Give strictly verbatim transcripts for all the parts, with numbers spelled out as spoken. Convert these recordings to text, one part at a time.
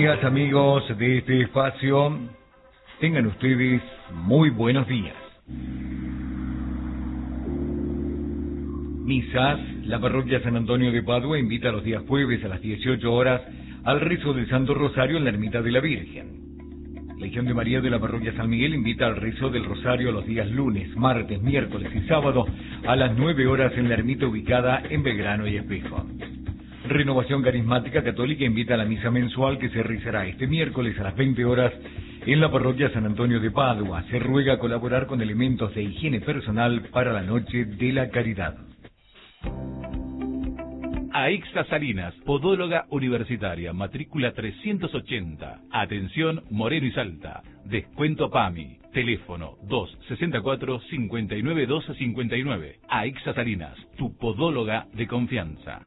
Amigas, amigos de este espacio, tengan ustedes muy buenos días. Misas. La parroquia San Antonio de Padua invita los días jueves a las dieciocho horas al rezo del Santo Rosario en la Ermita de la Virgen. Legión de María de la parroquia San Miguel invita al rezo del Rosario los días lunes, martes, miércoles y sábado a las nueve horas en la ermita ubicada en Belgrano y Espejo. Renovación Carismática Católica invita a la misa mensual que se realizará este miércoles a las veinte horas en la parroquia San Antonio de Padua. Se ruega colaborar con elementos de higiene personal para la Noche de la Caridad. Aixa Salinas, podóloga universitaria, matrícula trescientos ochenta. Atención, Moreno y Salta. Descuento PAMI. Teléfono dos sesenta y cuatro, cincuenta y nueve, doce, cincuenta y nueve. Aixa Salinas, tu podóloga de confianza.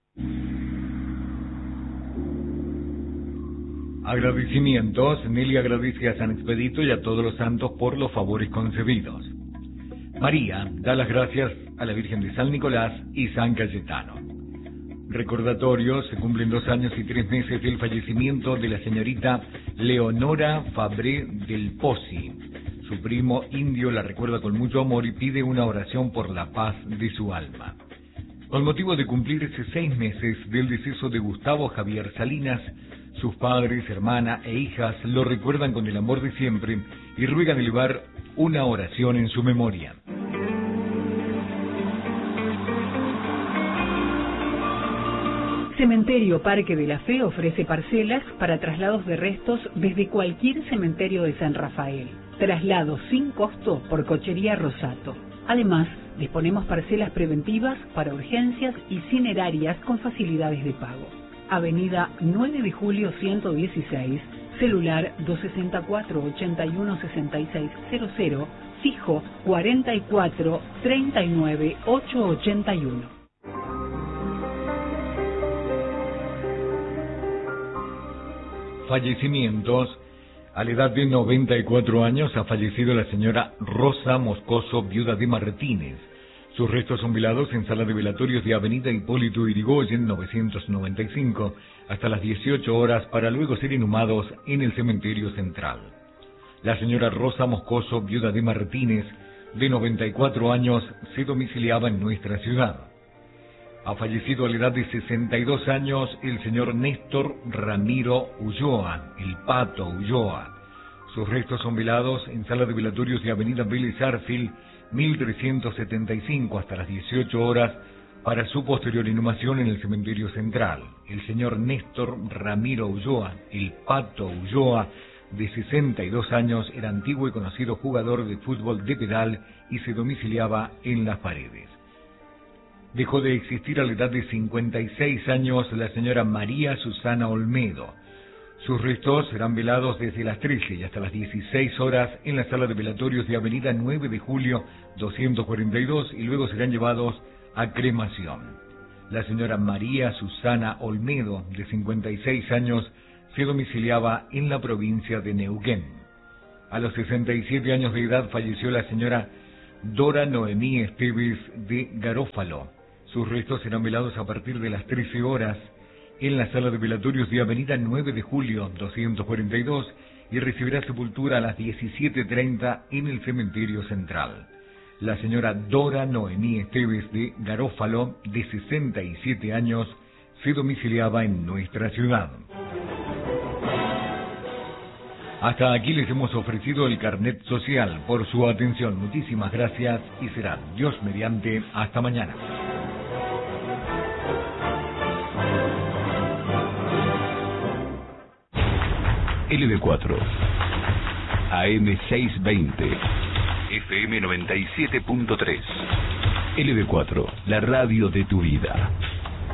Agradecimientos. Nelly agradece a San Expedito y a todos los santos por los favores concedidos. María da las gracias a la Virgen de San Nicolás y San Cayetano. Recordatorios. Se cumplen dos años y tres meses del fallecimiento de la señorita Leonora Fabré del Pozzi. Su primo indio la recuerda con mucho amor y pide una oración por la paz de su alma. Con motivo de cumplirse seis meses del deceso de Gustavo Javier Salinas, sus padres, hermana e hijas lo recuerdan con el amor de siempre y ruegan elevar una oración en su memoria. Cementerio Parque de la Fe ofrece parcelas para traslados de restos desde cualquier cementerio de San Rafael. Traslados sin costo por Cochería Rosato. Además, disponemos parcelas preventivas para urgencias y cinerarias con facilidades de pago. Avenida nueve de julio ciento dieciséis, celular dos sesenta y cuatro, ochenta y uno, sesenta y seis cero cero, fijo cuarenta y cuatro, treinta y nueve, ochocientos ochenta y uno. Fallecimientos. A la edad de noventa y cuatro años ha fallecido la señora Rosa Moscoso, viuda de Martínez. Sus restos son velados en sala de velatorios de Avenida Hipólito Yrigoyen, novecientos noventa y cinco, hasta las dieciocho horas, para luego ser inhumados en el cementerio central. La señora Rosa Moscoso, viuda de Martínez, de noventa y cuatro años, se domiciliaba en nuestra ciudad. Ha fallecido a la edad de sesenta y dos años el señor Néstor Ramiro Ulloa, el Pato Ulloa. Sus restos son velados en sala de velatorios de Avenida Vélez Arfield, mil trescientos setenta y cinco, hasta las dieciocho horas, para su posterior inhumación en el cementerio central. El señor Néstor Ramiro Ulloa, el Pato Ulloa, de sesenta y dos años, era antiguo y conocido jugador de fútbol de pedal y se domiciliaba en Las Paredes. Dejó de existir a la edad de cincuenta y seis años la señora María Susana Olmedo. Sus restos serán velados desde las trece y hasta las dieciséis horas en la sala de velatorios de Avenida nueve de julio doscientos cuarenta y dos y luego serán llevados a cremación. La señora María Susana Olmedo, de cincuenta y seis años, se domiciliaba en la provincia de Neuquén. A los sesenta y siete años de edad falleció la señora Dora Noemí Esteves de Garófalo. Sus restos serán velados a partir de las trece horas en la sala de velatorios de Avenida nueve de julio doscientos cuarenta y dos y recibirá sepultura a las diecisiete treinta en el cementerio central. La señora Dora Noemí Esteves de Garófalo, de sesenta y siete años, se domiciliaba en nuestra ciudad. Hasta aquí les hemos ofrecido el carnet social. Por su atención, muchísimas gracias y será Dios mediante hasta mañana. L B cuatro, A M seiscientos veinte, F M noventa y siete punto tres. L B cuatro, la radio de tu vida.